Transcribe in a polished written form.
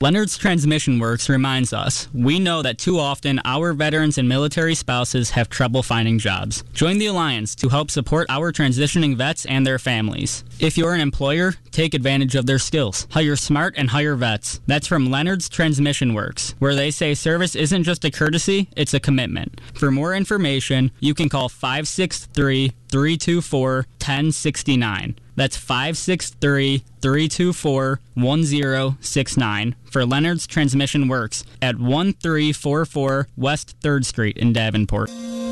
Leonard's Transmission Works reminds us, we know that too often our veterans and military spouses have trouble finding jobs. Join the Alliance to help support our transitioning vets and their families. If you're an employer, take advantage of their skills. Hire smart and hire vets. That's from Leonard's Transmission Works, where they say service isn't just a courtesy, it's a commitment. For more information, you can call 563-324-1069. That's 563-324-1069 for Leonard's Transmission Works at 1344 West 3rd Street in Davenport.